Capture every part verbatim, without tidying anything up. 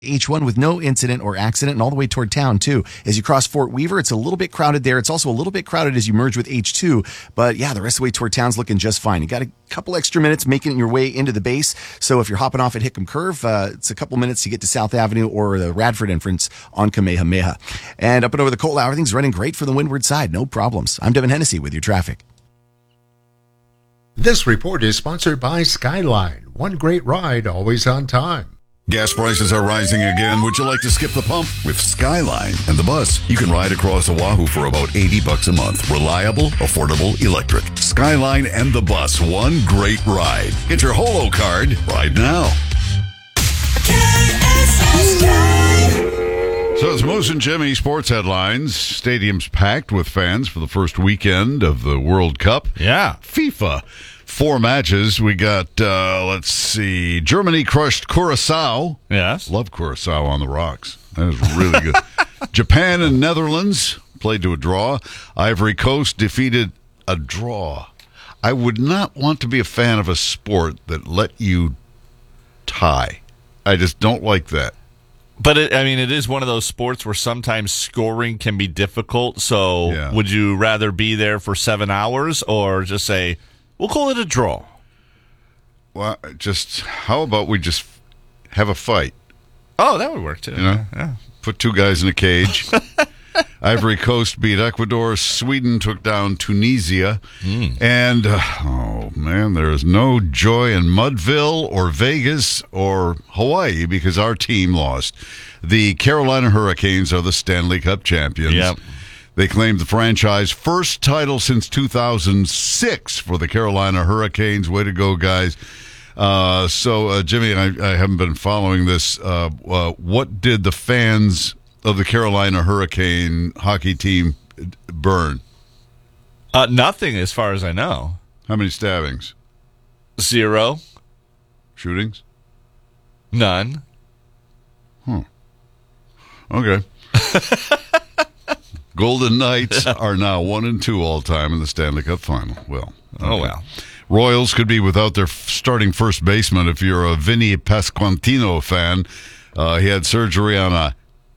H one with no incident or accident, and all the way toward town, too. As you cross Fort Weaver, it's a little bit crowded there. It's also a little bit crowded as you merge with H two, but yeah, the rest of the way toward town's looking just fine. You got a couple extra minutes making your way into the base, so if you're hopping off at Hickam Curve, uh, it's a couple minutes to get to South Avenue or the Radford entrance on Kamehameha. And up and over the Cola, everything's running great for the windward side. No problems. I'm Devin Hennessy with your traffic. This report is sponsored by Skyline. One great ride, always on time. Gas prices are rising again. Would you like to skip the pump? With Skyline and the bus, you can ride across Oahu for about eighty bucks a month. Reliable, affordable, electric. Skyline and the bus, one great ride. Get your Holo card right now. K S S K. So it's Moose and Jimmy sports headlines. Stadium's packed with fans for the first weekend of the World Cup. Yeah. FIFA. Four matches. We got, uh, let's see, Germany crushed Curacao. Yes. Love Curacao on the rocks. That is really good. Japan and Netherlands played to a draw. Ivory Coast defeated a draw. I would not want to be a fan of a sport that let you tie. I just don't like that. But, it, I mean, it is one of those sports where sometimes scoring can be difficult. So Yeah. would you rather be there for seven hours or just say, we'll call it a draw? Well, just how about we just have a fight? Oh, that would work, too. You know, Yeah. put two guys in a cage. Ivory Coast beat Ecuador. Sweden took down Tunisia. Mm. And, uh, oh, man, there is no joy in Mudville or Vegas or Hawaii because our team lost. The Carolina Hurricanes are the Stanley Cup champions. Yep. They claimed the franchise first title since two thousand six for the Carolina Hurricanes. Way to go, guys. Uh, so, uh, Jimmy, I, I haven't been following this. Uh, uh, what did the fans of the Carolina Hurricane hockey team burn? Uh, nothing as far as I know. How many stabbings? Zero. Shootings? None. Okay. Golden Knights are now one and two all time in the Stanley Cup final. Well, okay. Oh, well. Royals could be without their f- starting first baseman if you're a Vinny Pasquantino fan. Uh, he had surgery on a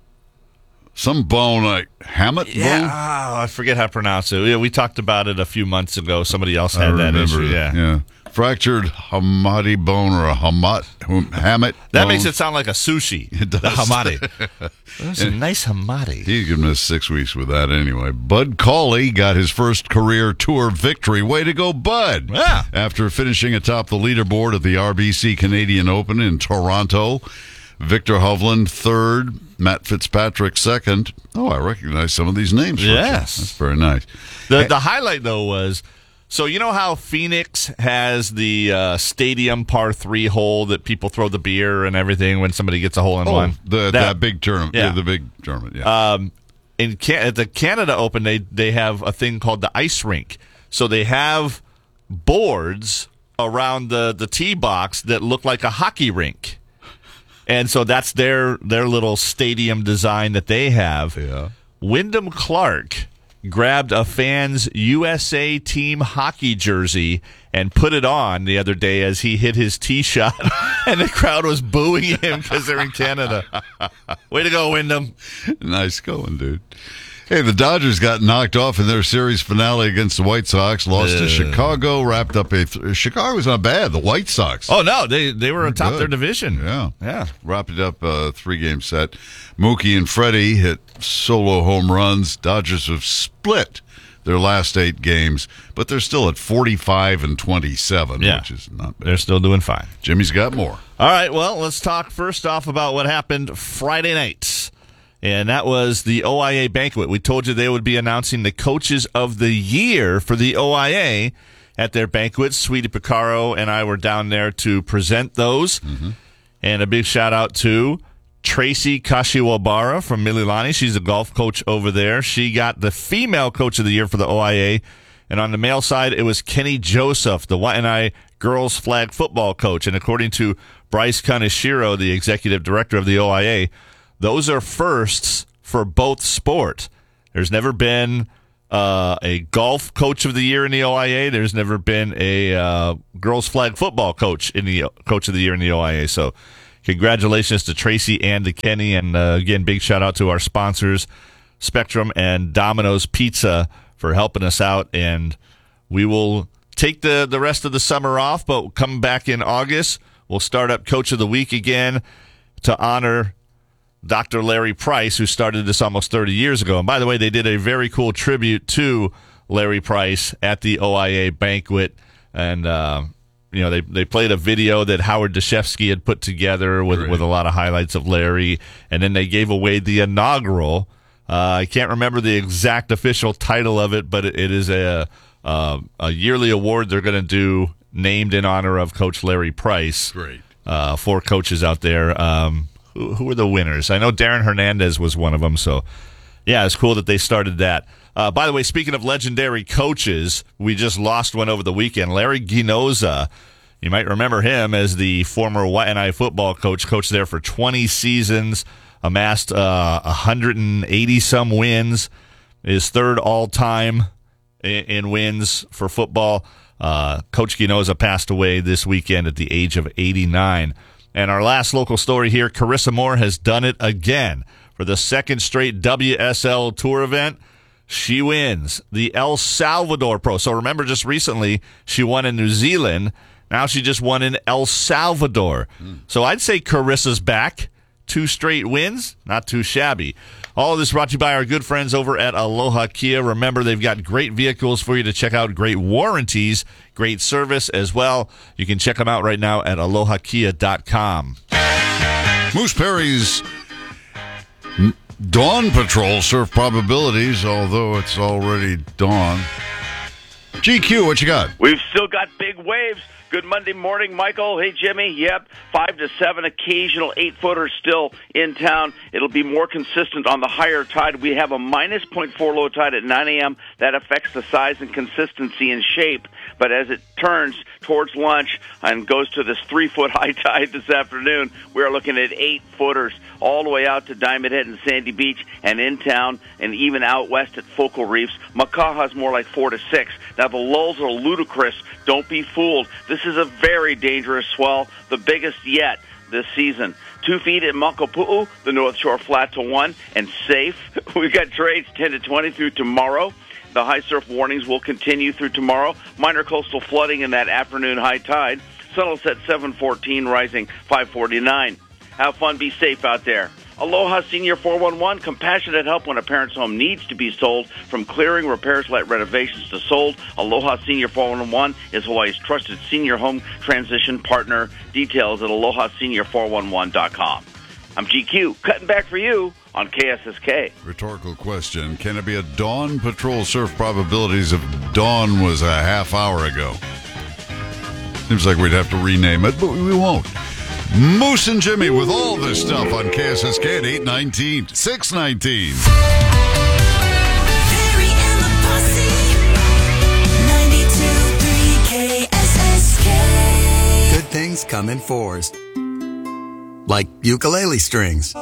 some bone, like Hammett Yeah, bone. oh, I forget how to pronounce it. Yeah, we talked about it a few months ago. Somebody else had I that remember issue. it. Yeah. yeah. Fractured hamate bone or a hamat, hamate That bone. makes it sound like a sushi. It does. The hamade. That's a nice hamade. He could miss six weeks with that anyway. Bud Cauley got his first career tour victory. Way to go, Bud. Yeah. After finishing atop the leaderboard at the R B C Canadian Open in Toronto. Victor Hovland third, Matt Fitzpatrick second. Oh, I recognize some of these names. Yes. That's very nice. The the highlight, though, was, so you know how Phoenix has the uh, stadium par three hole that people throw the beer and everything when somebody gets a hole in Oh, one? the, that, that big tournament. Yeah. Yeah, the big tournament, yeah. Um, in Can- at the Canada Open, they, they have a thing called the ice rink. So they have boards around the, the tee box that look like a hockey rink. And so that's their their little stadium design that they have. Yeah. Wyndham Clark grabbed a fan's U S A team hockey jersey and put it on the other day as he hit his tee shot, and the crowd was booing him because they're in Canada. Way to go, Wyndham. Nice going, dude. Hey, the Dodgers got knocked off in their series finale against the White Sox, lost to Uh. Chicago, wrapped up a... Th- Chicago's not bad. The White Sox. Oh, no, they, they were atop good. their division. Yeah. Yeah. Wrapped it up a three-game set. Mookie and Freddie hit solo home runs. Dodgers have split their last eight games, but they're still at forty-five and twenty-seven, Yeah. which is not bad. They're still doing fine. Jimmy's got more. All right, well, let's talk first off about what happened Friday night. And that was the O I A banquet. We told you they would be announcing the coaches of the year for the O I A at their banquet. Sweetie Picaro and I were down there to present those. Mm-hmm. And a big shout out to Tracy Kashiwabara from Mililani. She's a golf coach over there. She got the female coach of the year for the O I A. And on the male side, it was Kenny Joseph, the Waianae girls flag football coach. And according to Bryce Kaneshiro, the executive director of the O I A, those are firsts for both sport. There's never been uh, a golf coach of the year in the O I A. There's never been a uh, girls flag football coach in the coach of the year in the O I A. So congratulations to Tracy and to Kenny. And uh, again, big shout out to our sponsors, Spectrum and Domino's Pizza, for helping us out. And we will take the, the rest of the summer off, but come back in August. We'll start up Coach of the Week again to honor Doctor Larry Price, who started this almost thirty years ago. And by the way, they did a very cool tribute to Larry Price at the O I A banquet. And, uh, you know, they, they played a video that Howard Deshefsky had put together with, with a lot of highlights of Larry. And then they gave away the inaugural. Uh, I can't remember the exact official title of it, but it, it is a, uh, a yearly award they're going to do named in honor of Coach Larry Price. Great. Uh, four coaches out there. Um, who, who were the winners? I know Darren Hernandez was one of them. So, yeah, it's cool that they started that. Uh, by the way, speaking of legendary coaches, we just lost one over the weekend. Larry Ginoza, you might remember him as the former Y N I football coach, coached there for twenty seasons, amassed uh, one hundred eighty some wins, is third all-time in, in wins for football. Uh, Coach Ginoza passed away this weekend at the age of eighty-nine. And our last local story here, Carissa Moore has done it again. For the second straight W S L Tour event, she wins the El Salvador Pro. So remember, just recently, she won in New Zealand. Now she just won in El Salvador. Mm. So I'd say Carissa's back. Two straight wins, not too shabby. All of this brought to you by our good friends over at Aloha Kia. Remember, they've got great vehicles for you to check out, great warranties, great service as well. You can check them out right now at aloha kia dot com. Moose Perry's Dawn Patrol surf probabilities, although it's already dawn. G Q, what you got? We've still got big waves. Good Monday morning, Michael. Hey, Jimmy. Yep, five to seven occasional eight-footers still in town. It'll be more consistent on the higher tide. We have a minus point four low tide at nine a.m. That affects the size and consistency and shape. But as it turns towards lunch and goes to this three-foot high tide this afternoon, we're looking at eight-footers all the way out to Diamond Head and Sandy Beach and in town and even out west at Focal Reefs. Makaha's more like four to six. Now, the lulls are ludicrous. Don't be fooled. This is a very dangerous swell, the biggest yet this season. Two feet at Makapu'u, the North Shore flat to one, and safe. We've got trades ten to twenty through tomorrow. The high surf warnings will continue through tomorrow. Minor coastal flooding in that afternoon high tide. Sun will set seven fourteen, rising five forty-nine. Have fun, be safe out there. Aloha Senior four one one, compassionate help when a parent's home needs to be sold. From clearing, repairs, light renovations to sold, Aloha Senior four one one is Hawaii's trusted senior home transition partner. Details at aloha senior four one one dot com. I'm G Q, cutting back for you on K S S K. Rhetorical question. Can it be a Dawn Patrol surf probabilities if dawn was a half hour ago? Seems like we'd have to rename it, but we won't. Moose and Jimmy with all this stuff on K S S K at eight nineteen, six nineteen. Barry and the Posse, ninety-two point three K S S K. Good things come in fours. Like ukulele strings.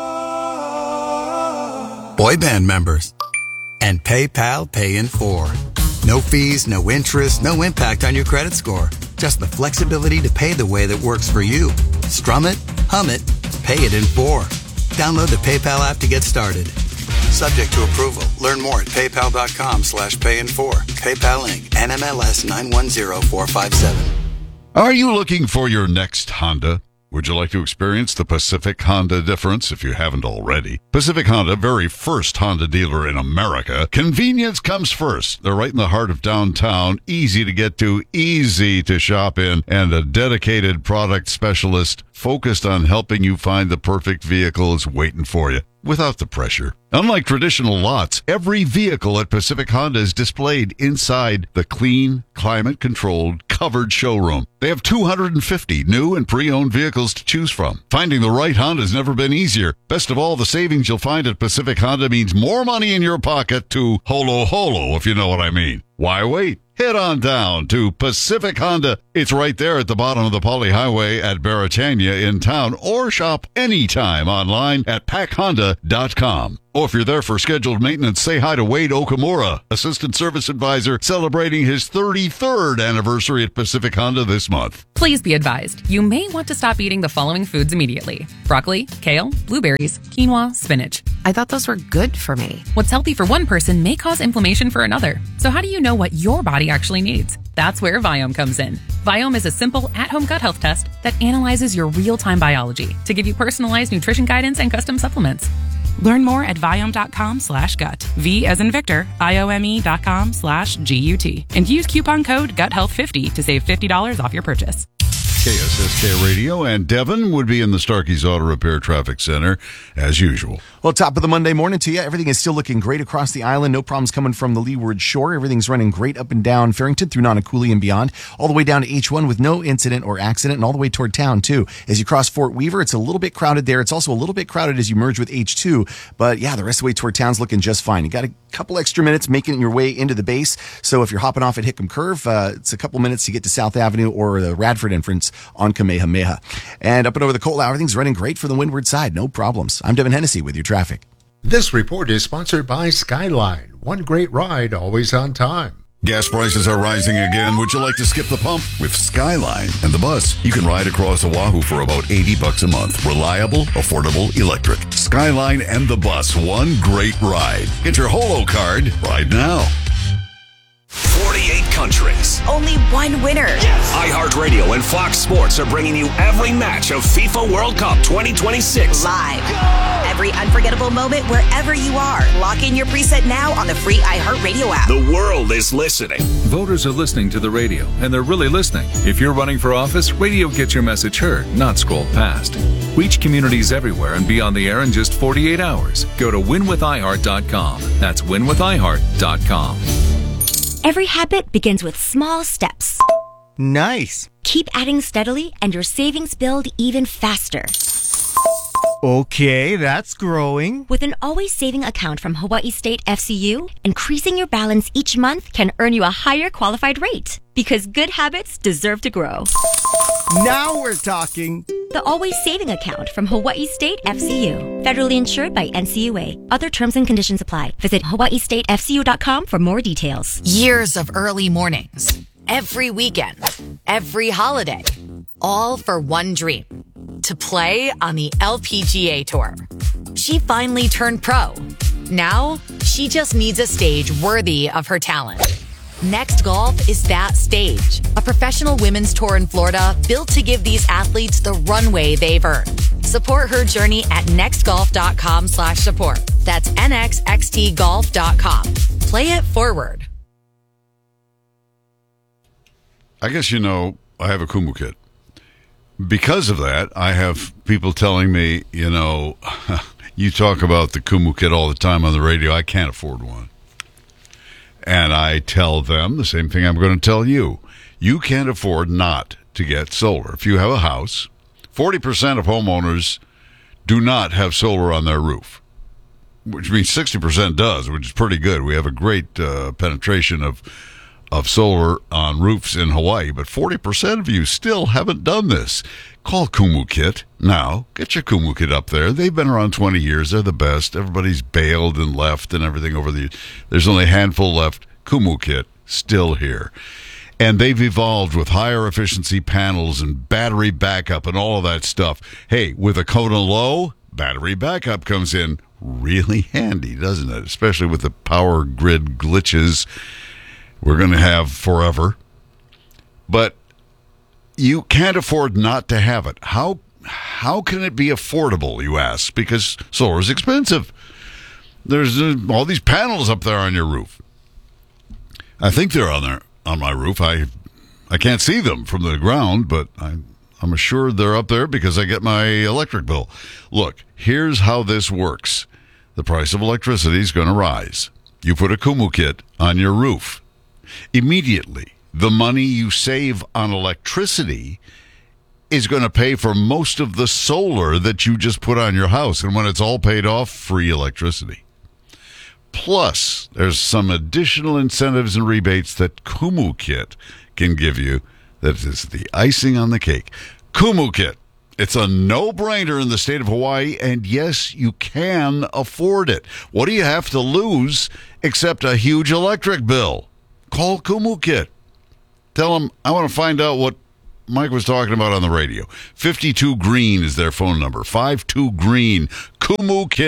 Boy band members. And PayPal Pay in four. No fees, no interest, no impact on your credit score. Just the flexibility to pay the way that works for you. Strum it, hum it, pay it in four. Download the PayPal app to get started. Subject to approval. Learn more at paypal.com slash pay in four. PayPal Incorporated. N M L S nine one zero four five seven. Are you looking for your next Honda? Would you like to experience the Pacific Honda difference if you haven't already? Pacific Honda, very first Honda dealer in America. Convenience comes first. They're right in the heart of downtown, easy to get to, easy to shop in, and a dedicated product specialist focused on helping you find the perfect vehicle is waiting for you without the pressure. Unlike traditional lots, every vehicle at Pacific Honda is displayed inside the clean, climate-controlled, covered showroom. They have two hundred fifty new and pre-owned vehicles to choose from. Finding the right Honda has never been easier. Best of all, the savings you'll find at Pacific Honda means more money in your pocket to holo holo, if you know what I mean. Why wait? Head on down to Pacific Honda. It's right there at the bottom of the Poly Highway at Baratania in town, or shop anytime online at pac honda dot com. Or if you're there for scheduled maintenance, say hi to Wade Okamura, Assistant Service Advisor, celebrating his thirty-third anniversary at Pacific Honda this month. Please be advised, you may want to stop eating the following foods immediately: broccoli, kale, blueberries, quinoa, spinach. I thought those were good for me. What's healthy for one person may cause inflammation for another. So how do you know what your body actually needs? That's where Viome comes in. Viome is a simple, at-home gut health test that analyzes your real-time biology to give you personalized nutrition guidance and custom supplements. Learn more at Viome.com slash gut. V as in Victor, I-O-M-E dot com slash G-U-T. And use coupon code gut health fifty to save fifty dollars off your purchase. K S S K Radio, and Devin would be in the Starkey's Auto Repair Traffic Center as usual. Well, top of the Monday morning to you. Everything is still looking great across the island. No problems coming from the leeward shore. Everything's running great up and down Farrington through Nonacooley and beyond, all the way down to H one with no incident or accident, and all the way toward town, too. As you cross Fort Weaver, it's a little bit crowded there. It's also a little bit crowded as you merge with H two. But yeah, the rest of the way toward town's looking just fine. You got a couple extra minutes making your way into the base. So if you're hopping off at Hickam Curve, uh, it's a couple minutes to get to South Avenue or the Radford entrance on Kamehameha. And up and over the Colt, everything's running great for the windward side. No problems. I'm Devin Hennessy with your traffic. This report is sponsored by Skyline. One great ride, always on time. Gas prices are rising again. Would you like to skip the pump? With Skyline and the bus, you can ride across Oahu for about eighty bucks a month. Reliable, affordable, electric. Skyline and the bus, one great ride. Get your Holo card right now. forty-eight countries. Only one winner. iHeartRadio and Fox Sports are bringing you every match of FIFA World Cup twenty twenty-six. Live. Every unforgettable moment wherever you are. Lock in your preset now on the free iHeartRadio app. The world is listening. Voters are listening to the radio, and they're really listening. If you're running for office, radio gets your message heard, not scrolled past. Reach communities everywhere and be on the air in just forty-eight hours. Go to win with i heart dot com. That's win with i heart dot com. Every habit begins with small steps. Nice. Keep adding steadily and your savings build even faster. Okay, that's growing. With an always saving account from Hawaii State F C U, increasing your balance each month can earn you a higher qualified rate. Because good habits deserve to grow. Now we're talking. The Always Saving Account from Hawaii State F C U. Federally insured by N C U A. Other terms and conditions apply. Visit hawaii state f c u dot com for more details. Years of early mornings. Every weekend. Every holiday. All for one dream. To play on the L P G A Tour. She finally turned pro. Now, she just needs a stage worthy of her talent. Next Golf is that stage. A professional women's tour in Florida built to give these athletes the runway they've earned. Support her journey at nextgolf.com slash support. That's N X X T golf dot com. Play it forward. I guess you know I have a Kumu kit. Because of that, I have people telling me, you know, you talk about the Kumu kit all the time on the radio. I can't afford one. And I tell them the same thing I'm going to tell you. You can't afford not to get solar. If you have a house, forty percent of homeowners do not have solar on their roof, which means sixty percent does, which is pretty good. We have a great uh, penetration of of solar on roofs in Hawaii, but forty percent of you still haven't done this. Call Kumu Kit now. Get your Kumu Kit up there. They've been around twenty years. They're the best. Everybody's bailed and left and everything over the... There's only a handful left. Kumu Kit, still here. And they've evolved with higher efficiency panels and battery backup and all of that stuff. Hey, with a Kona Low, battery backup comes in really handy, doesn't it? Especially with the power grid glitches we're going to have forever. But you can't afford not to have it. How how can it be affordable, you ask? Because solar is expensive. There's uh, all these panels up there on your roof. I think they're on there on my roof. I I can't see them from the ground, but I, I'm assured they're up there because I get my electric bill. Look, here's how this works. The price of electricity is going to rise. You put a Kumu Kit on your roof. Immediately, the money you save on electricity is going to pay for most of the solar that you just put on your house. And when it's all paid off, free electricity. Plus, there's some additional incentives and rebates that Kumu Kit can give you. That is the icing on the cake. Kumu Kit. It's a no-brainer in the state of Hawaii, and yes, you can afford it. What do you have to lose except a huge electric bill? Call Kumu Kit. Tell them, I want to find out what Mike was talking about on the radio. fifty-two Green is their phone number. fifty-two Green. Kumu Kit.